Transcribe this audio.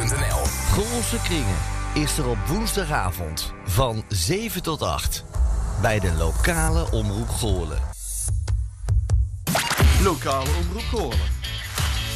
Goorlen.nl. Goorlse Kringen is er op woensdagavond van 7 tot 8 bij de lokale Omroep Goorlen. Lokale Omroep Goorlen.